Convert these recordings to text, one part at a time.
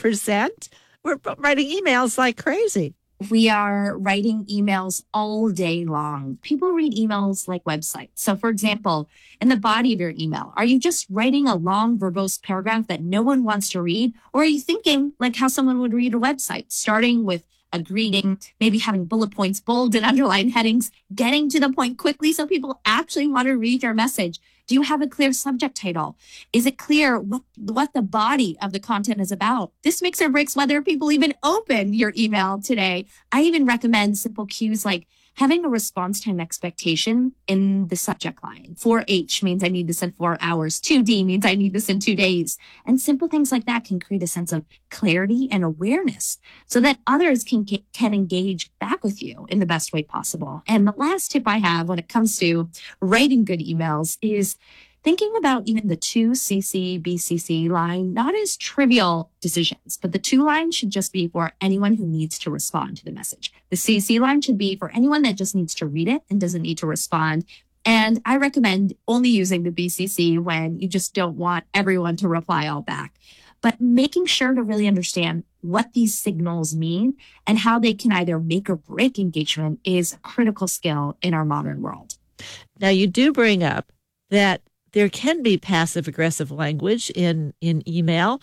100%. We're writing emails like crazy. We are writing emails all day long. People read emails like websites. So for example, in the body of your email, are you just writing a long verbose paragraph that no one wants to read? Or are you thinking like how someone would read a website, starting with a greeting, maybe having bullet points, bold and underlined headings, getting to the point quickly so people actually want to read your message? Do you have a clear subject title? Is it clear what the body of the content is about? This makes or breaks whether people even open your email today. I even recommend simple cues like having a response time expectation in the subject line. 4H means I need this in 4 hours. 2D means I need this in 2 days. And simple things like that can create a sense of clarity and awareness so that others can engage back with you in the best way possible. And the last tip I have when it comes to writing good emails is thinking about even the 2CC, BCC line, not as trivial decisions, but the 2 line should just be for anyone who needs to respond to the message. The CC line should be for anyone that just needs to read it and doesn't need to respond. And I recommend only using the BCC when you just don't want everyone to reply all back. But making sure to really understand what these signals mean and how they can either make or break engagement is a critical skill in our modern world. Now, you do bring up that there can be passive-aggressive language in email.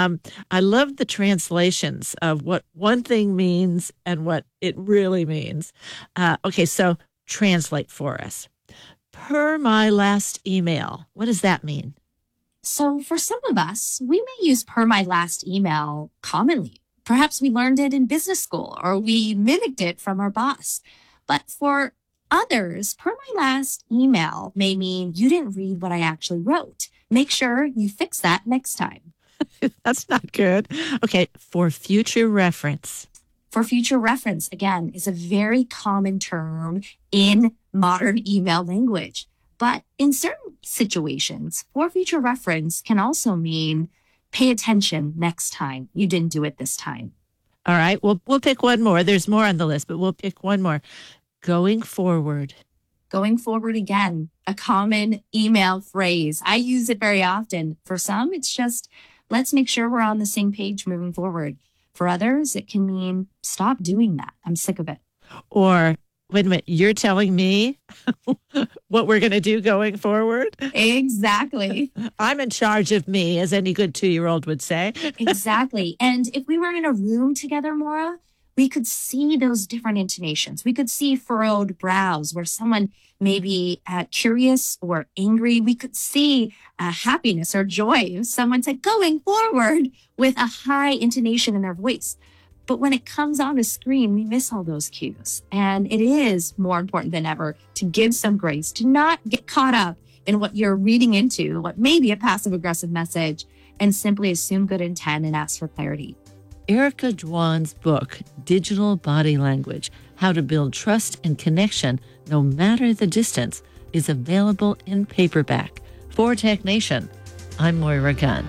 I love the translations of what one thing means and what it really means. Okay, so translate for us. Per my last email. What does that mean? So for some of us, we may use per my last email commonly. Perhaps we learned it in business school or we mimicked it from our boss. But for others, per my last email may mean you didn't read what I actually wrote. Make sure you fix that next time. That's not good. Okay, for future reference. For future reference, again, is a very common term in modern email language. But in certain situations, for future reference can also mean pay attention next time. You didn't do it this time. All right, we'll pick one more. There's more on the list, but we'll pick one more. Going forward. Going forward again, a common email phrase. I use it very often. For some, it's just, let's make sure we're on the same page moving forward. For others, it can mean, stop doing that. I'm sick of it. Or, wait a minute, you're telling me what we're going to do going forward? Exactly. I'm in charge of me, as any good 2-year-old would say. Exactly. And if we were in a room together, Maura, we could see those different intonations. We could see furrowed brows where someone may be curious or angry. We could see happiness or joy if someone said going forward with a high intonation in their voice. But when it comes on a screen, we miss all those cues. And it is more important than ever to give some grace, to not get caught up in what you're reading into, what may be a passive-aggressive message, and simply assume good intent and ask for clarity. Erica Dwan's book, Digital Body Language, How to Build Trust and Connection No Matter the Distance, is available in paperback. For Tech Nation, I'm Moira Gunn.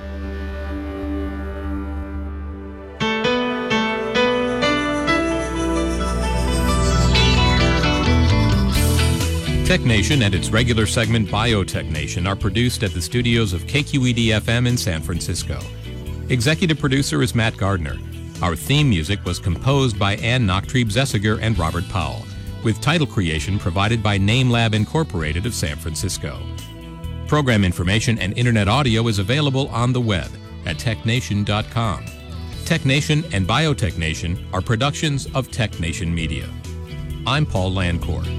Tech Nation and its regular segment Biotech Nation are produced at the studios of KQED-FM in San Francisco. Executive producer is Matt Gardner. Our theme music was composed by Ann Nachtrieb-Zessiger and Robert Powell, with title creation provided by NameLab Incorporated of San Francisco. Program information and internet audio is available on the web at technation.com. Tech Nation and Biotech Nation are productions of Tech Nation Media. I'm Paul Landcourt.